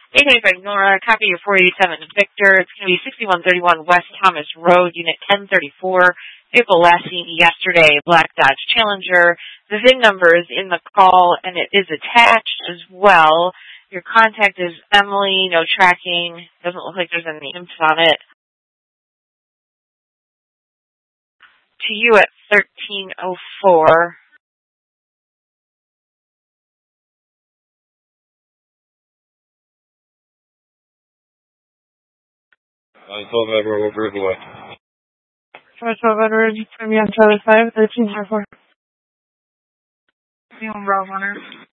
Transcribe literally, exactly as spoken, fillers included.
eight twenty-five Nora, copy your four eighty-seven Victor. It's going to be sixty-one thirty-one West Thomas Road, Unit ten thirty-four. Vehicle last seen yesterday, Black Dodge Challenger. The V I N number is in the call, and it is attached as well. Your contact is Emily, no tracking. Doesn't look like there's any info on it. To you at thirteen oh four. I told Edward over the way. twelve Edward, from Young Charlie five, thirteen oh four. Bravo Hunter.